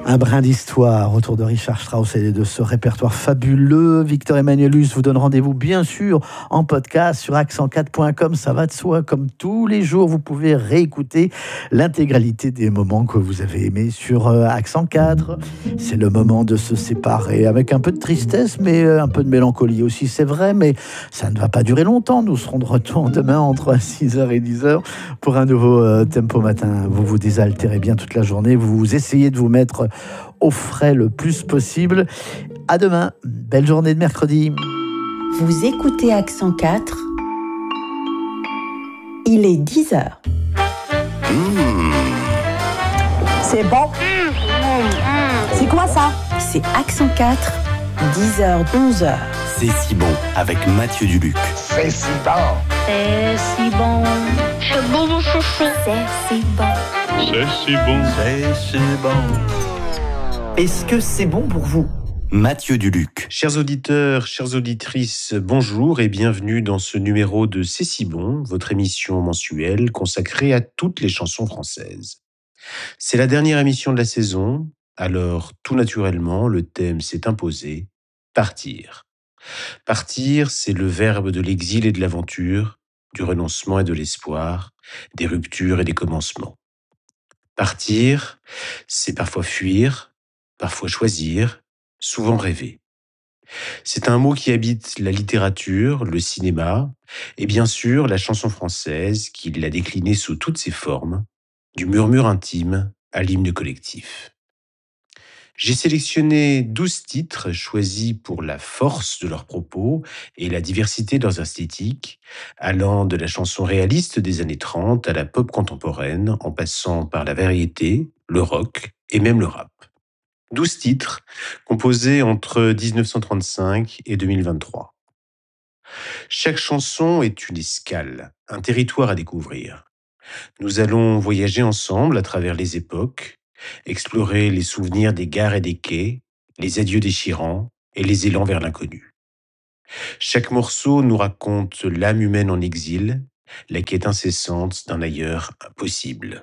Un brin d'histoire autour de Richard Strauss et de ce répertoire fabuleux. Victor Emmanuelus vous donne rendez-vous bien sûr en podcast sur accent4.com. Ça va de soi, comme tous les jours, vous pouvez réécouter l'intégralité des moments que vous avez aimés sur Accent 4. C'est le moment de se séparer avec un peu de tristesse, mais un peu de mélancolie aussi, c'est vrai, mais ça ne va pas durer longtemps. Nous serons de retour demain entre 6h et 10h pour un nouveau Tempo Matin. Vous vous désaltérez bien toute la journée, vous essayez de vous mettre au frais le plus possible. À demain, belle journée de mercredi. Vous écoutez Accent 4. Il est 10h. C'est bon. C'est quoi ça? C'est Accent 4, 10h, 11h. C'est si bon avec Mathieu Duluc. C'est si bon. C'est si bon. C'est délicieux. C'est si bon. C'est si bon. C'est si bon. Est-ce que c'est bon pour vous? Mathieu Duluc. Chers auditeurs, chères auditrices, bonjour et bienvenue dans ce numéro de C'est si bon, votre émission mensuelle consacrée à toutes les chansons françaises. C'est la dernière émission de la saison, alors tout naturellement, le thème s'est imposé, partir. Partir, c'est le verbe de l'exil et de l'aventure, du renoncement et de l'espoir, des ruptures et des commencements. Partir, c'est parfois fuir, parfois choisir, souvent rêver. C'est un mot qui habite la littérature, le cinéma et bien sûr la chanson française qui l'a déclinée sous toutes ses formes, du murmure intime à l'hymne collectif. J'ai sélectionné 12 titres choisis pour la force de leurs propos et la diversité de leurs esthétiques, allant de la chanson réaliste des années 30 à la pop contemporaine, en passant par la variété, le rock et même le rap. 12 titres composés entre 1935 et 2023. Chaque chanson est une escale, un territoire à découvrir. Nous allons voyager ensemble à travers les époques, explorer les souvenirs des gares et des quais, les adieux déchirants et les élans vers l'inconnu. Chaque morceau nous raconte l'âme humaine en exil, la quête incessante d'un ailleurs impossible.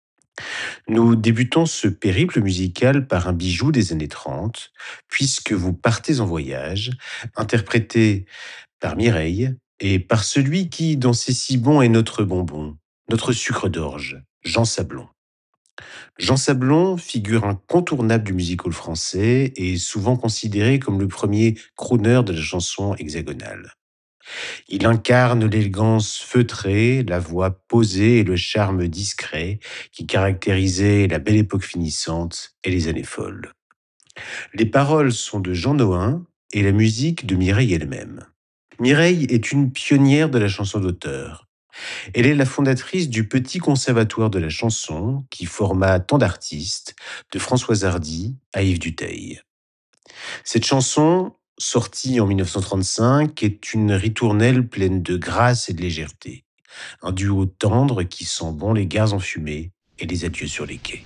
Nous débutons ce périple musical par un bijou des années 30, puisque vous partez en voyage, interprété par Mireille et par celui qui, dans C'est si bon, est notre bonbon, notre sucre d'orge, Jean Sablon. Jean Sablon, figure incontournable du musical français, est souvent considéré comme le premier crooner de la chanson hexagonale. Il incarne l'élégance feutrée, la voix posée et le charme discret qui caractérisaient la belle époque finissante et les années folles. Les paroles sont de Jean Nohain et la musique de Mireille elle-même. Mireille est une pionnière de la chanson d'auteur. Elle est la fondatrice du Petit Conservatoire de la chanson qui forma tant d'artistes, de Françoise Hardy à Yves Duteil. Cette chanson, sortie en 1935, est une ritournelle pleine de grâce et de légèreté. Un duo tendre qui sent bon les gares enfumées et les adieux sur les quais.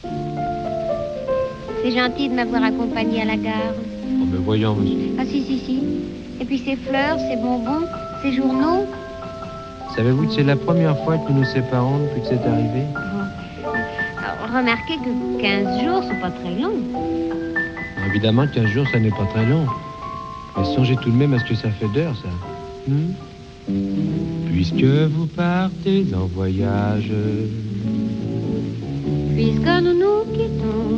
C'est gentil de m'avoir accompagné à la gare. Oh, mais voyons, monsieur. Ah si. Et puis ces fleurs, ces bonbons, ces journaux. Savez-vous que c'est la première fois que nous nous séparons depuis que c'est arrivé? Alors, remarquez que 15 jours, c'est pas très long. Évidemment, 15 jours, ça n'est pas très long. Mais songez tout de même à ce que ça fait d'heures, ça. Puisque vous partez en voyage, Puisque nous nous quittons,